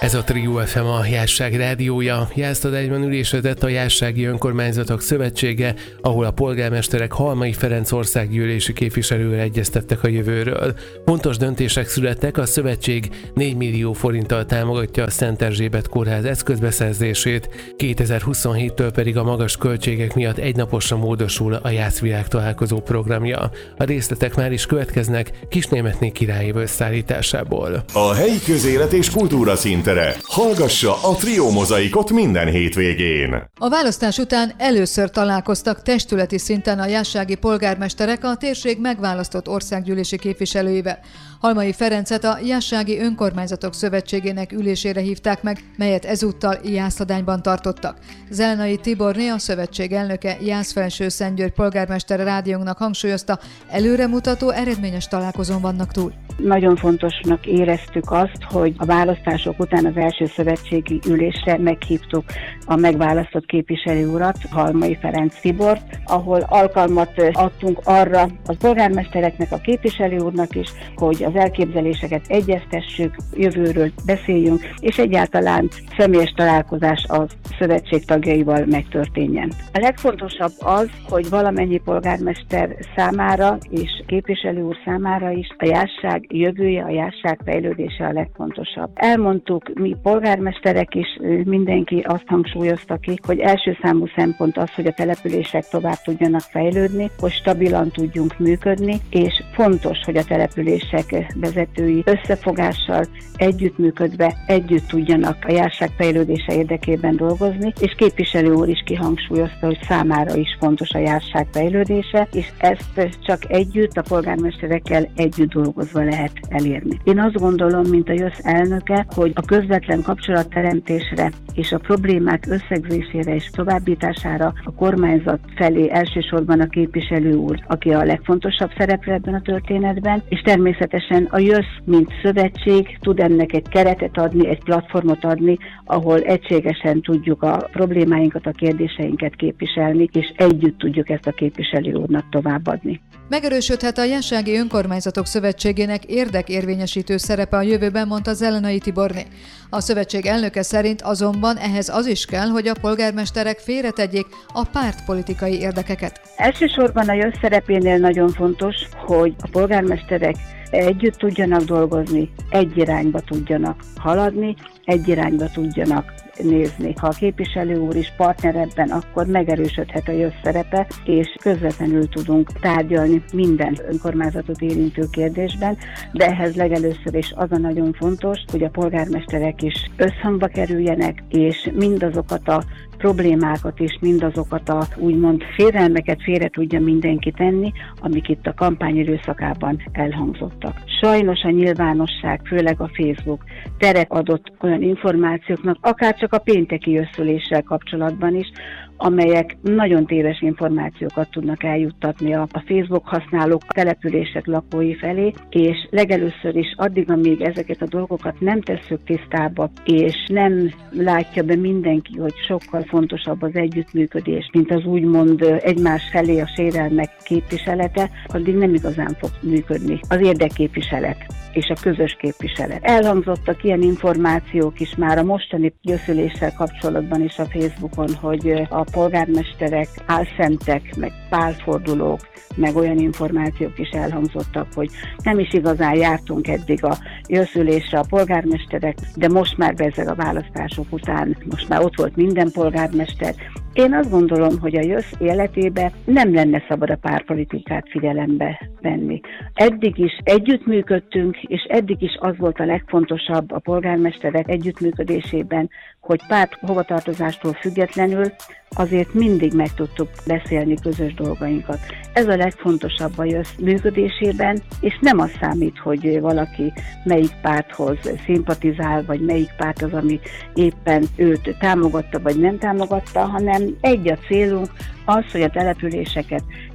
Ez a Trio FM, a Jászság rádiója. Jásztadányban ülésezett a Jászsági Önkormányzatok Szövetsége, ahol a polgármesterek Halmai Ferenc országgyűlési képviselővel egyeztettek a jövőről. Fontos döntések születtek, a szövetség 4 millió forinttal támogatja a Szent Erzsébet kórház eszközbeszerzését, 2027-től pedig a magas költségek miatt egynaposra módosul a Jászvilág találkozó programja. A részletek már is következnek Kisnémetné királyi összeállításából. A helyi közélet és kultúra szintere. Hallgassa a Trio Mozaikot minden hétvégén. A választás után először találkoztak testületi szinten a jászsági polgármesterek a térség megválasztott országgyűlési képviselőivel. Halmai Ferencet a Jászsági Önkormányzatok Szövetségének ülésére hívták meg, melyet ezúttal Jászladányban tartottak. Zelenai Tiborné, a szövetség elnöke, Jászfelső-Szentgyörgy polgármestere rádiónknak hangsúlyozta, előremutató, eredményes találkozón vannak túl. Nagyon fontosnak éreztük azt, hogy a választások után az első szövetségi ülésre meghívtuk a megválasztott képviselő urat, Halmai Ferenc Tibort, ahol alkalmat adtunk arra a polgármestereknek, a képviselő úrnak is, hogy az elképzeléseket egyeztessük, jövőről beszéljünk, és egyáltalán személyes találkozás a szövetség tagjaival megtörténjen. A legfontosabb az, hogy valamennyi polgármester számára és képviselő úr számára is a Jászság jövője, a Jászság fejlődése a legfontosabb. Elmondtuk mi polgármesterek is, mindenki azt hangsúlyozta ki, hogy első számú szempont az, hogy a települések tovább tudjanak fejlődni, hogy stabilan tudjunk működni, és fontos, hogy a települések vezetői összefogással, együttműködve, együtt tudjanak a Jászság fejlődése érdekében dolgozni, és képviselő úr is kihangsúlyozta, hogy számára is fontos a Jászság fejlődése, és ezt csak együtt, a polgármesterekkel együtt dolgozva lehet elérni. Én azt gondolom, mint a JÖSZ elnöke, hogy a közvetlen kapcsolatteremtésre és a problémák összegzésére és továbbítására a kormányzat felé elsősorban a képviselő úr, aki a legfontosabb szereplő ebben a történetben, és természetesen a JÖSZ, mint szövetség tud ennek egy keretet adni, egy platformot adni, ahol egységesen tudjuk a problémáinkat, a kérdéseinket képviselni, és együtt tudjuk ezt a képviselő úrnak továbbadni. Megerősödhet a Jászsági Önkormányzatok Szövetségének érdekérvényesítő szerepe a jövőben, mondta Zelenai Tiborné. A szövetség elnöke szerint azonban ehhez az is kell, hogy a polgármesterek félretegyék a pártpolitikai érdekeket. Elsősorban a JÖSZ szerepénél nagyon fontos, hogy a polgármesterek együtt tudjanak dolgozni, egy irányba tudjanak haladni, egy irányba tudjanak nézni. Ha a képviselő úr is partner ebben, akkor megerősödhet a JÖSZ szerepe, és közvetlenül tudunk tárgyalni minden önkormányzatot érintő kérdésben, de ehhez legelőször is az a nagyon fontos, hogy a polgármesterek is összhangba kerüljenek, és mindazokat a problémákat és mindazokat a úgymond félelmeket félre tudja mindenki tenni, amik itt a kampány időszakában elhangzottak. Sajnos a nyilvánosság, főleg a Facebook teret adott olyan információknak, akár csak a pénteki összüléssel kapcsolatban is, amelyek nagyon téves információkat tudnak eljuttatni a Facebook használók, a települések lakói felé, és legelőször is addig, amíg ezeket a dolgokat nem tesszük tisztába, és nem látja be mindenki, hogy sokkal fontosabb az együttműködés, mint az úgymond egymás felé a sérelmek képviselete, addig nem igazán fog működni az érdekképviselet és a közös képviselet. Elhangzottak ilyen információk is már a mostani győzüléssel kapcsolatban is a Facebookon, hogy a polgármesterek álszentek, meg pálfordulók, meg olyan információk is elhangzottak, hogy nem is igazán jártunk eddig a jösszülésre a polgármesterek, de most már bezeg a választások után, most már ott volt minden polgármester. Én azt gondolom, hogy a JÖSZ életébe nem lenne szabad a pártpolitikát figyelembe venni. Eddig is együttműködtünk, és eddig is az volt a legfontosabb a polgármesterek együttműködésében, hogy párt hovatartozástól függetlenül azért mindig meg tudtuk beszélni közös dolgainkat. Ez a legfontosabb a JÖSZ működésében, és nem az számít, hogy valaki melyik párthoz szimpatizál, vagy melyik párt az, ami éppen őt támogatta, vagy nem támogatta, hanem egy a célunk, az, hogy a településeket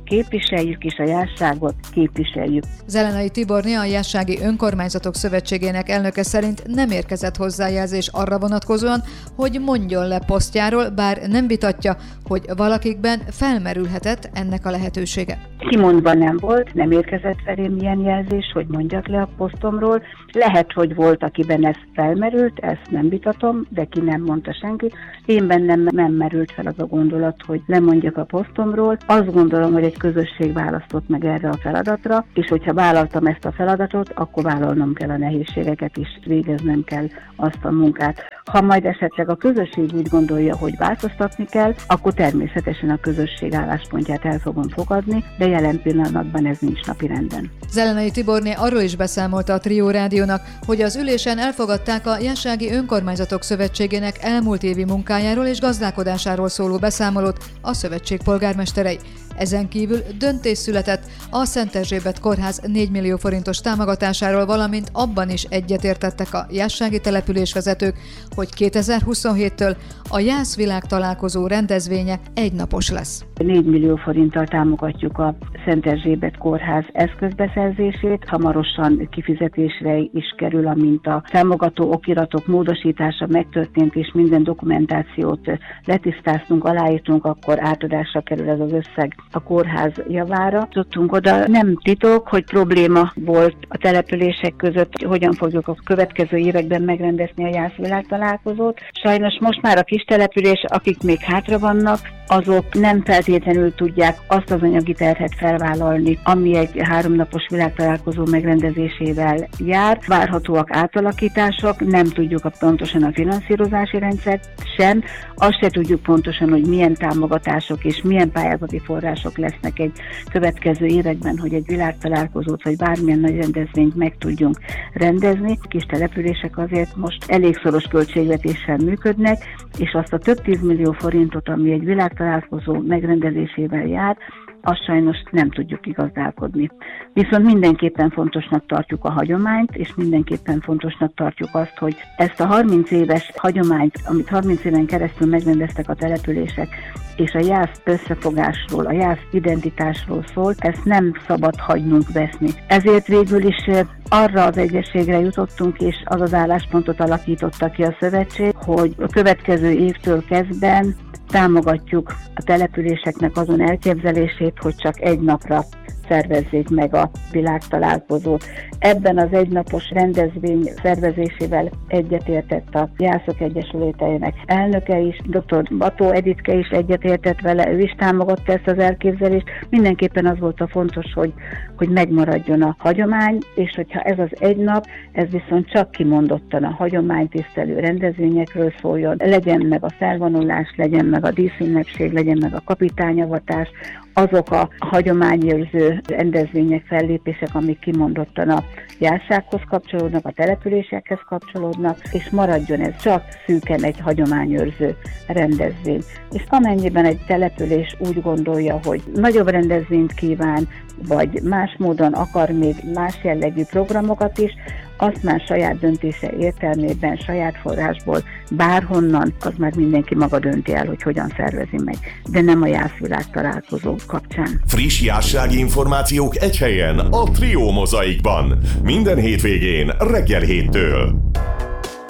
képviseljük, és a jásságot képviseljük. Zelenai Tiborné, a Jássági Önkormányzatok Szövetségének elnöke szerint nem érkezett hozzájelzés arra vonatkozóan, hogy mondjon le posztjáról, bár nem vitatja, hogy valakikben felmerülhetett ennek a lehetősége. Kimondva nem volt, nem érkezett felém ilyen jelzés, hogy mondjak le a posztomról. Lehet, hogy volt, akiben ez felmerült, ezt nem vitatom, de ki nem mondta senki. Én bennem nem merült fel az a gondolat, hogy lemondjak a posztomról. Azt gondolom, hogy egy közösség választott meg erre a feladatra, és hogyha vállaltam ezt a feladatot, akkor vállalnom kell a nehézségeket, és végeznem kell azt a munkát. Ha majd esetleg a közösség úgy gondolja, hogy változtatni kell, akkor természetesen a közösség álláspontját el fogom fogadni, de jelen pillanatban ez nincs napirenden. Zelenai Tiborné arról is beszámolt a Trió Rádiónak, hogy az ülésen elfogadták a Jássági Önkormányzatok Szövetségének elmúlt évi munkájáról és gazdálkodásáról szóló beszámolót a szövetség polgármesterei. Ezen kívül döntés született a Szent Erzsébet Kórház 4 millió forintos támogatásáról, valamint abban is egyetértettek a jássági településvezetők, hogy 2027-től a Jászvilág találkozó rendezvénye egynapos lesz. 4 millió forinttal támogatjuk a Szent Erzsébet Kórház eszközbeszerzését. Hamarosan kifizetésre is kerül, amint a támogató okiratok módosítása megtörtént, és minden dokumentációt letisztáztunk, aláírtunk, akkor átadásra kerül ez az összeg a kórház javára. Tudtunk oda, nem titok, hogy probléma volt a települések között, hogyan fogjuk a következő években megrendezni a Jászvilág találkozót. Sajnos most már a kis település, akik még hátra vannak, azok nem feltétlenül tudják azt az anyagi terhet felvállalni, ami egy 3 napos világtalálkozó megrendezésével jár. Várhatóak átalakítások, nem tudjuk pontosan a finanszírozási rendszert sem, azt se tudjuk pontosan, hogy milyen támogatások és milyen pályázati források lesznek egy következő években, hogy egy világtalálkozót vagy bármilyen nagy rendezvényt meg tudjunk rendezni. A kis települések azért most elég szoros költségvetéssel működnek, és azt a több 10 millió forintot, ami egy világtalálkozó megrendezésével jár, azt sajnos nem tudjuk igazdálkodni. Viszont mindenképpen fontosnak tartjuk a hagyományt, és mindenképpen fontosnak tartjuk azt, hogy ezt a 30 éves hagyományt, amit 30 éven keresztül megrendeztek a települések, és a jász összefogásról, a jász identitásról szól, ezt nem szabad hagynunk veszni. Ezért végül is arra az egyességre jutottunk, és az az álláspontot alakította ki a szövetség, hogy a következő évtől kezdben támogatjuk a településeknek azon elképzelését, hogy csak egy napra szervezzék meg a világtalálkozót. Ebben az egynapos rendezvény szervezésével egyetértett a Jászok Egyesületének elnöke is, dr. Bató Editke is egyetértett vele, ő is támogatta ezt az elképzelést. Mindenképpen az volt a fontos, hogy megmaradjon a hagyomány, és hogyha ez az egy nap, ez viszont csak kimondottan a hagyománytisztelő rendezvényekről szóljon, legyen meg a felvonulás, legyen meg a díszünnepség, legyen meg a kapitányavatás, azok a hagyományőrző rendezvények, fellépések, amik kimondottan a jássághoz kapcsolódnak, a településekhez kapcsolódnak, és maradjon ez csak szűken egy hagyományőrző rendezvény. És amennyiben egy település úgy gondolja, hogy nagyobb rendezvényt kíván, vagy más módon akar még más jellegű programokat is, azt már saját döntése értelmében, saját forrásból, bárhonnan, az már mindenki maga dönti el, hogy hogyan szervezi meg, de nem a Jászvilág találkozó kapcsán. Friss jássági információk egy helyen, a Trió Mozaikban. Minden hétvégén reggel 7-től.